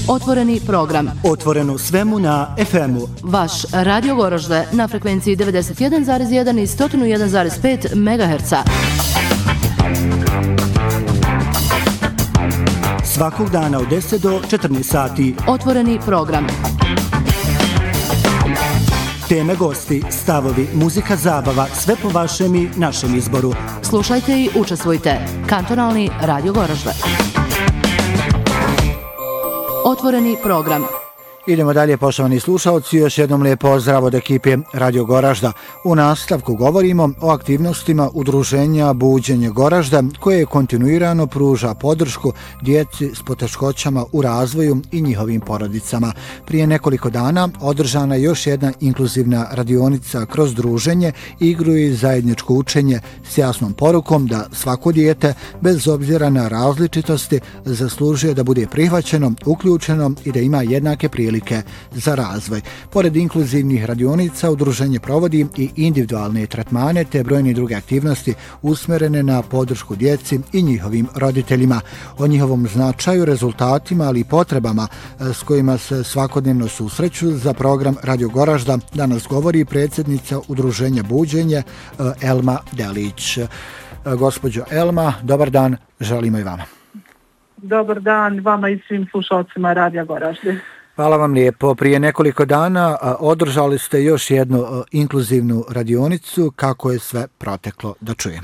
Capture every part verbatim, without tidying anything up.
Otvoreni program. Otvoreno svemu na ef emu. Vaš Radio Goražde na frekvenciji devedeset jedan zarez jedan i sto jedan zarez pet megaherca. Svakog dana od deset do četrnaest sati. Otvoreni program. Teme, gosti, stavovi, muzika, zabava, sve po vašem i našem izboru. Slušajte i učestvujte. Kantonalni Radio Goražde. Otvoreni program. Idemo dalje, poštovani slušalci, još jednom lijep pozdrav od ekipe Radio Goražda. U nastavku govorimo o aktivnostima Udruženja Buđenje Goražda, koje kontinuirano pruža podršku djeci s poteškoćama u razvoju i njihovim porodicama. Prije nekoliko dana održana je još jedna inkluzivna radionica kroz druženje, igru i zajedničko učenje s jasnom porukom da svako dijete, bez obzira na različitosti, zaslužuje da bude prihvaćeno, uključeno i da ima jednake prilike za razvoj. Pored inkluzivnih radionica, udruženje provodi i individualne tretmane te brojne druge aktivnosti usmjerene na podršku djeci i njihovim roditeljima. O njihovom značaju, rezultatima, ali i potrebama s kojima se svakodnevno susreću za program Radio Goražda danas govori predsjednica Udruženja Buđenje Elma Delić. Gospođo Elma, dobar dan, želimo i vama. Dobar dan vama i svim slušalcima Radio Goražde. Hvala vam lijepo. Prije nekoliko dana održali ste još jednu inkluzivnu radionicu. Kako je sve proteklo, da čujemo?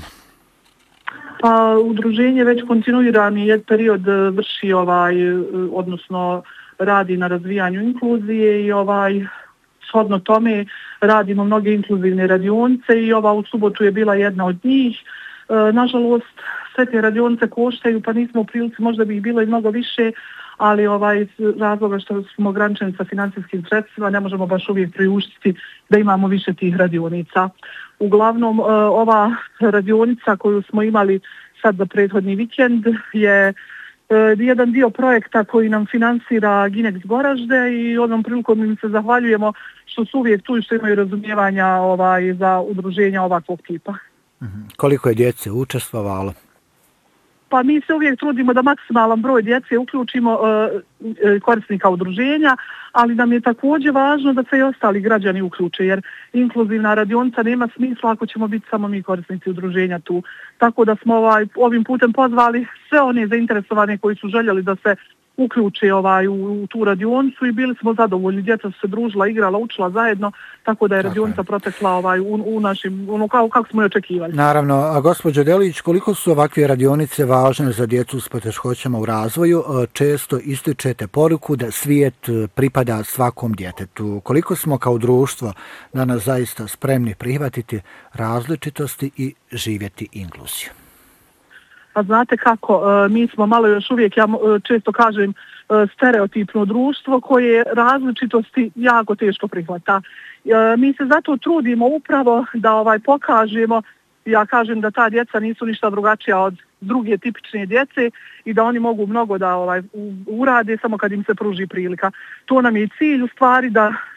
Pa, udruženje već kontinuirani je period vrši ovaj, odnosno radi na razvijanju inkluzije i ovaj, shodno tome radimo mnoge inkluzivne radionice i ova u subotu je bila jedna od njih. E, nažalost, sve te radionice koštaju, pa nismo u prilici, možda bi ih bilo i mnogo više, ali ovaj razloga što smo ograničeni sa financijskim sredstvima ne možemo baš uvijek priuštiti da imamo više tih radionica. Uglavnom, ova radionica koju smo imali sad za prethodni vikend je jedan dio projekta koji nam finansira Ginex Goražde i onom prilikom im se zahvaljujemo što su uvijek tu i što imaju razumijevanja ovaj, za udruženja ovakvog tipa. Koliko je djece učestvovalo? Pa mi se uvijek trudimo da maksimalan broj djece uključimo e, korisnika udruženja, ali nam je također važno da se i ostali građani uključe, jer inkluzivna radionica nema smisla ako ćemo biti samo mi korisnici udruženja tu. Tako da smo ovaj, ovim putem pozvali sve one zainteresovane koji su željeli da se uključe ovaj, u, u tu radionicu i bili smo zadovoljni. Djeca su se družila, igrala, učila zajedno, tako da je radionica protekla ovaj, u, u našim, ono, kao, kako smo i očekivali. Naravno, a gospođo Delić, koliko su ovakve radionice važne za djecu s poteškoćama u razvoju? Često ističete poruku da svijet pripada svakom djetetu. Koliko smo kao društvo danas zaista spremni prihvatiti različitosti i živjeti inkluziju? Pa znate kako, mi smo malo još uvijek, ja često kažem, stereotipno društvo koje različitosti jako teško prihvata. Mi se zato trudimo upravo da ovaj pokažemo, ja kažem da ta djeca nisu ništa drugačija od druge tipične djece i da oni mogu mnogo da ovaj urade samo kad im se pruži prilika. To nam je cilj u stvari da